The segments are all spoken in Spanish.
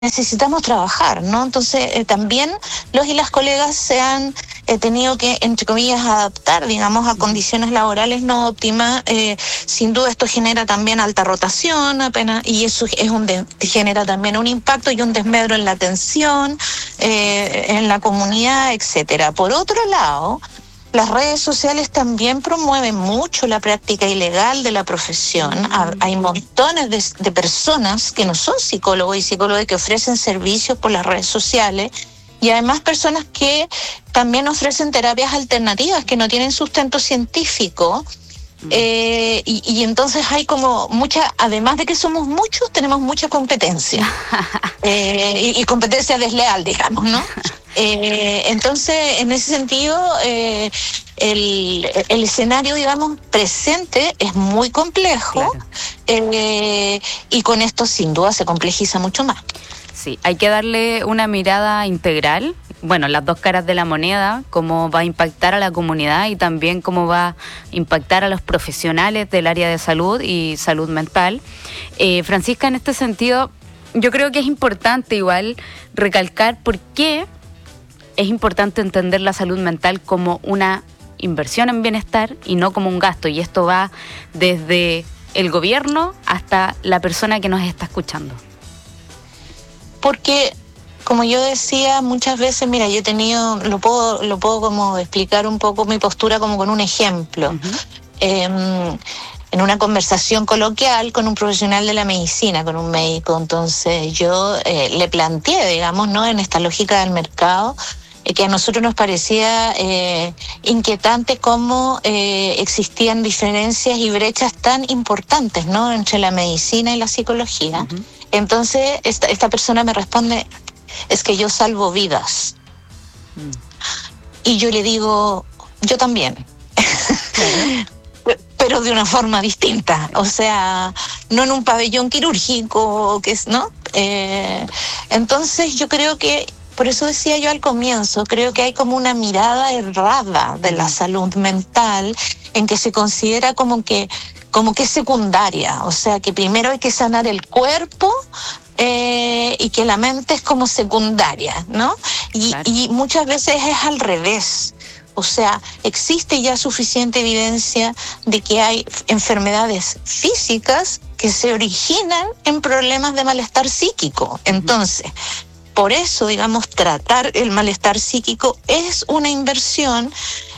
necesitamos trabajar, ¿no? Entonces, también los y las colegas se han tenido que, entre comillas, adaptar, digamos, a condiciones laborales no óptimas. Sin duda esto genera también alta rotación, apenas, y eso genera también un impacto y un desmedro en la atención, en la comunidad, etcétera. Por otro lado, las redes sociales también promueven mucho la práctica ilegal de la profesión. Hay montones de personas que no son psicólogos y psicólogas que ofrecen servicios por las redes sociales, y además personas que también ofrecen terapias alternativas que no tienen sustento científico. Y entonces hay como además de que somos muchos, tenemos mucha competencia. Y competencia desleal, digamos, ¿no? Entonces, en ese sentido, el escenario, digamos, presente es muy complejo. Claro. Y con esto sin duda se complejiza mucho más. Sí, hay que darle una mirada integral, bueno, las dos caras de la moneda, cómo va a impactar a la comunidad y también cómo va a impactar a los profesionales del área de salud y salud mental. Francisca, en este sentido, yo creo que es importante igual recalcar por qué es importante entender la salud mental como una inversión en bienestar y no como un gasto, y esto va desde el gobierno hasta la persona que nos está escuchando. Porque, como yo decía muchas veces, mira, yo he tenido, lo puedo como explicar un poco mi postura como con un ejemplo. En una conversación coloquial con un profesional de la medicina, con un médico, entonces yo le planteé, digamos, ¿no?, en esta lógica del mercado, que a nosotros nos parecía inquietante cómo existían diferencias y brechas tan importantes, ¿no?, entre la medicina y la psicología. Uh-huh. Entonces esta persona me responde, es que yo salvo vidas. Y yo le digo, yo también. Pero de una forma distinta, o sea, no en un pabellón quirúrgico, ¿no? Entonces yo creo que, por eso decía yo al comienzo, creo que hay como una mirada errada de la salud mental en que se considera como que es secundaria, o sea, que primero hay que sanar el cuerpo y que la mente es como secundaria, ¿no? Claro. Y muchas veces es al revés. O sea, existe ya suficiente evidencia de que hay enfermedades físicas que se originan en problemas de malestar psíquico. Entonces, por eso, digamos, tratar el malestar psíquico es una inversión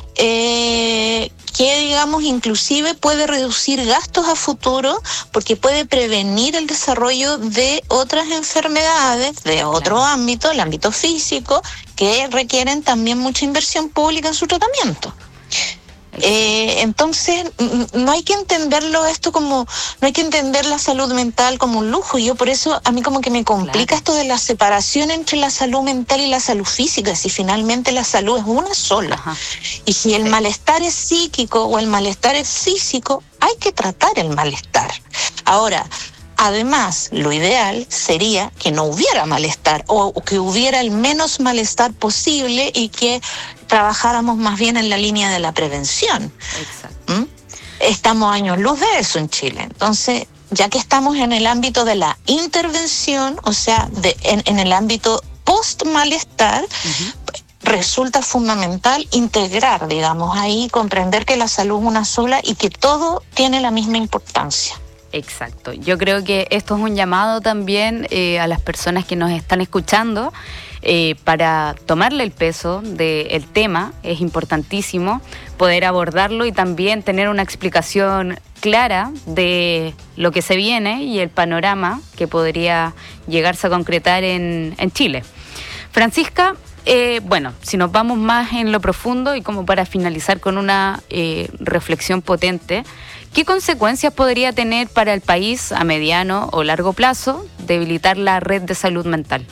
que, digamos, inclusive puede reducir gastos a futuro porque puede prevenir el desarrollo de otras enfermedades de otro ámbito, el ámbito físico, que requieren también mucha inversión pública en su tratamiento. Entonces no hay que entenderlo esto como, no hay que entender la salud mental como un lujo. Yo por eso a mí como que me complica esto de la separación entre la salud mental y la salud física, si finalmente la salud es una sola. Ajá. Y si el malestar es psíquico o el malestar es físico, hay que tratar el malestar. Ahora, además, lo ideal sería que no hubiera malestar o que hubiera el menos malestar posible y que trabajáramos más bien en la línea de la prevención. Exacto. Estamos años luz de eso en Chile. Entonces, ya que estamos en el ámbito de la intervención, o sea, en el ámbito post-malestar, resulta fundamental integrar, digamos, ahí, comprender que la salud es una sola y que todo tiene la misma importancia. Exacto. Yo creo que esto es un llamado también a las personas que nos están escuchando para tomarle el peso del tema. Es importantísimo poder abordarlo y también tener una explicación clara de lo que se viene y el panorama que podría llegarse a concretar en Chile. Francisca, bueno, si nos vamos más en lo profundo y como para finalizar con una reflexión potente, ¿qué consecuencias podría tener para el país a mediano o largo plazo debilitar la red de salud mental?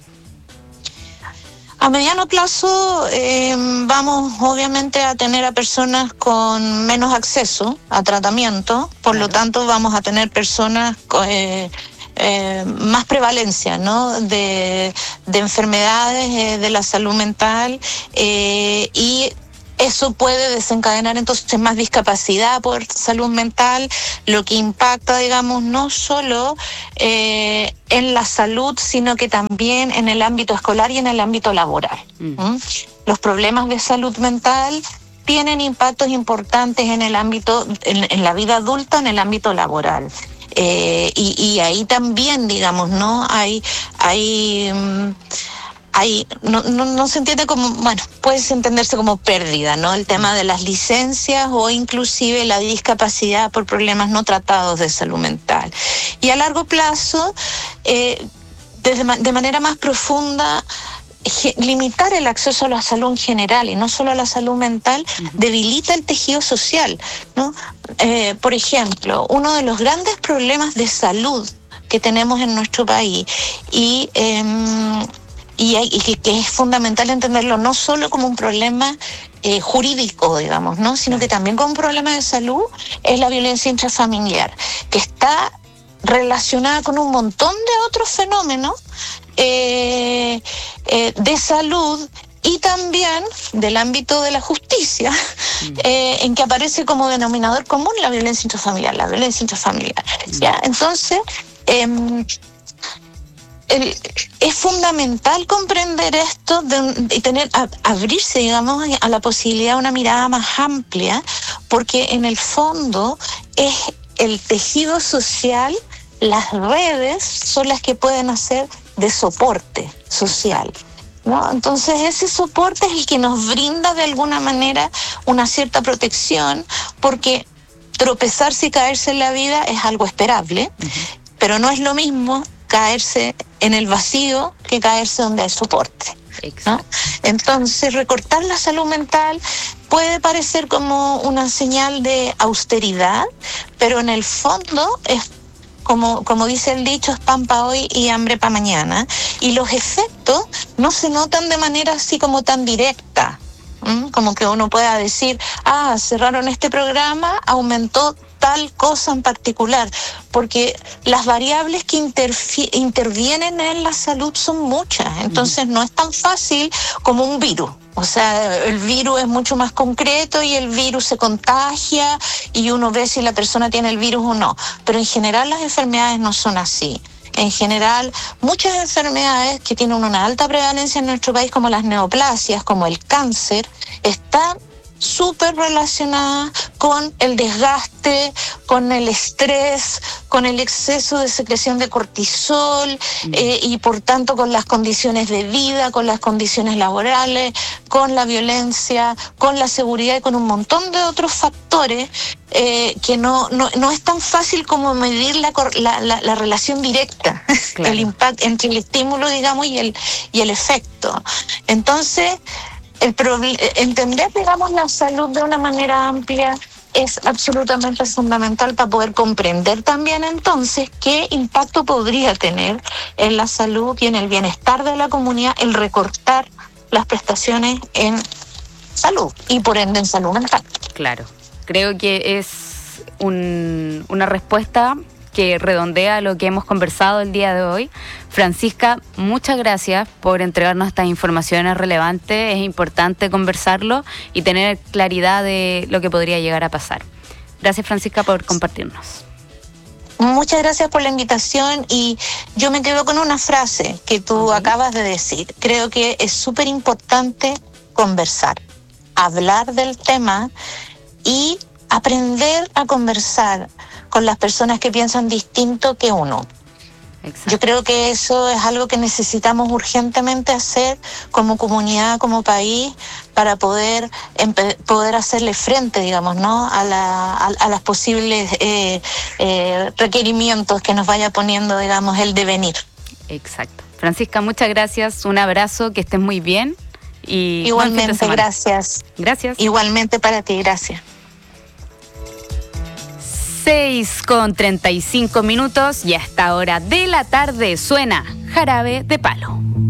A mediano plazo vamos obviamente a tener a personas con menos acceso a tratamiento, por lo tanto vamos a tener personas más prevalencia, ¿no?, de enfermedades de la salud mental y Eso puede desencadenar entonces más discapacidad por salud mental, lo que impacta, digamos, no solo en la salud, sino que también en el ámbito escolar y en el ámbito laboral. Los problemas de salud mental tienen impactos importantes en el ámbito, en la vida adulta, en el ámbito laboral. Y ahí también, digamos, ¿no? No se entiende como, bueno, puede entenderse como pérdida, ¿no? El tema de las licencias o inclusive la discapacidad por problemas no tratados de salud mental. Y a largo plazo, de manera más profunda, limitar el acceso a la salud en general y no solo a la salud mental debilita el tejido social, ¿no? Por ejemplo, uno de los grandes problemas de salud que tenemos en nuestro país y que es fundamental entenderlo no solo como un problema jurídico, digamos, ¿no? Sino que también como un problema de salud, es la violencia intrafamiliar, que está relacionada con un montón de otros fenómenos de salud y también del ámbito de la justicia, en que aparece como denominador común la violencia intrafamiliar. ¿Ya? Entonces, es fundamental comprender esto y abrirse, digamos, a la posibilidad de una mirada más amplia, porque en el fondo es el tejido social, las redes son las que pueden hacer de soporte social, ¿no? Entonces ese soporte es el que nos brinda de alguna manera una cierta protección, porque tropezarse y caerse en la vida es algo esperable, pero no es lo mismo caerse en el vacío que caerse donde hay soporte, ¿no? Entonces, recortar la salud mental puede parecer como una señal de austeridad, pero en el fondo es como dice el dicho, es pan para hoy y hambre para mañana, y los efectos no se notan de manera así como tan directa, como que uno pueda decir, cerraron este programa, aumentó tal cosa en particular, porque las variables que intervienen en la salud son muchas, entonces no es tan fácil como un virus. O sea, el virus es mucho más concreto y el virus se contagia y uno ve si la persona tiene el virus o no, pero en general las enfermedades no son así. En general, muchas enfermedades que tienen una alta prevalencia en nuestro país, como las neoplasias, como el cáncer, están súper relacionadas con el desgaste, con el estrés, con el exceso de secreción de cortisol y por tanto con las condiciones de vida, con las condiciones laborales, con la violencia, con la seguridad y con un montón de otros factores que no es tan fácil como medir la relación directa, claro. El impacto entre el estímulo, digamos, y el efecto. Entonces, entender, digamos, la salud de una manera amplia es absolutamente fundamental para poder comprender también entonces qué impacto podría tener en la salud y en el bienestar de la comunidad el recortar las prestaciones en salud y por ende en salud mental. Claro, creo que es una respuesta que redondea lo que hemos conversado el día de hoy. Francisca, muchas gracias por entregarnos estas informaciones relevantes. Es importante conversarlo y tener claridad de lo que podría llegar a pasar. Gracias, Francisca, por compartirnos. Muchas gracias por la invitación y yo me quedo con una frase que tú acabas de decir. Creo que es súper importante conversar, hablar del tema y aprender a conversar con las personas que piensan distinto que uno. Exacto. Yo creo que eso es algo que necesitamos urgentemente hacer como comunidad, como país, para poder hacerle frente, digamos, ¿no? a las posibles requerimientos que nos vaya poniendo, digamos, el devenir. Exacto. Francisca, muchas gracias, un abrazo, que estés muy bien. Y igualmente, gracias. Gracias. Igualmente para ti, gracias. 6:35 y a esta hora de la tarde suena Jarabe de Palo.